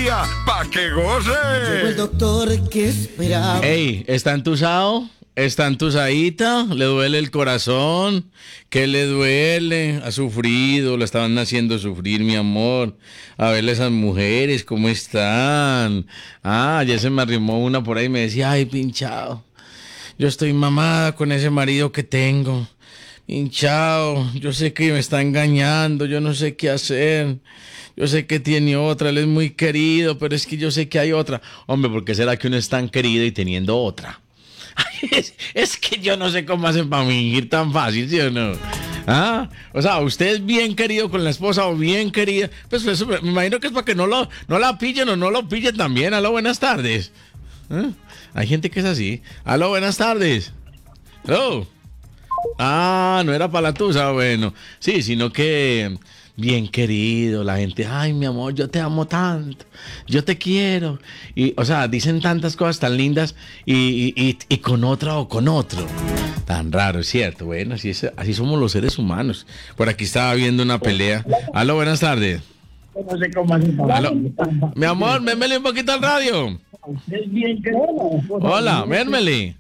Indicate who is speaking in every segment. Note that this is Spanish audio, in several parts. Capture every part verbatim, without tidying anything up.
Speaker 1: día pa' que goce.
Speaker 2: Llegó el doctor que esperaba.
Speaker 3: Ey, ¿está entusado? ¿Está entusadita? ¿Le duele el corazón? ¿Qué le duele? ¿Ha sufrido? ¿Lo estaban haciendo sufrir, mi amor? A verle esas mujeres, ¿cómo están? Ah, ayer se me arrimó una por ahí y me decía, ay, pinchado, yo estoy mamada con ese marido que tengo. Pinchado, yo sé que me está engañando, yo no sé qué hacer. Yo sé que tiene otra, él es muy querido, pero es que yo sé que hay otra. Hombre, ¿por qué será que uno es tan querido y teniendo otra? Es, es que yo no sé cómo hacen para fingir tan fácil, ¿sí o no? ¿Ah? O sea, usted es bien querido con la esposa o bien querida. Pues eso me, me imagino que es para que no, lo, no la pillen o no lo pillen también. Aló, buenas tardes. ¿Ah? Hay gente que es así. Aló, buenas tardes. Aló. Ah, no era para la tusa, bueno. Sí, sino que bien querido, la gente, ay, mi amor, yo te amo tanto, yo te quiero. Y, o sea, dicen tantas cosas tan lindas y, y, y, y con otra o con otro. Tan raro, es cierto. Bueno, así, es, así somos los seres humanos. Por aquí estaba viendo una pelea. Aló, buenas tardes.
Speaker 4: No sé cómo hacer para...
Speaker 3: Aló. Mi amor, mémele un poquito al radio.
Speaker 4: Es bien querido.
Speaker 3: Hola, mémele.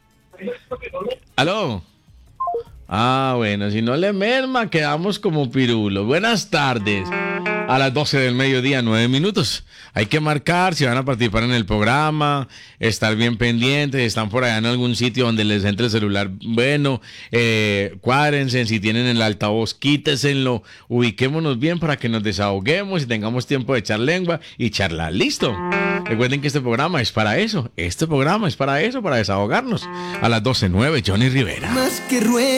Speaker 3: Aló. Ah, bueno, si no le merma, quedamos como pirulo. Buenas tardes. A las doce del mediodía, nueve minutos. Hay que marcar si van a participar en el programa, estar bien pendientes, están por allá en algún sitio donde les entre el celular. Bueno, eh, cuádrense, si tienen el altavoz, quíteselo, ubiquémonos bien para que nos desahoguemos y tengamos tiempo de echar lengua y charlar. ¿Listo? Recuerden que este programa es para eso. Este programa es para eso, para desahogarnos. A las doce nueve, Johnny Rivera.
Speaker 2: Más que ruego.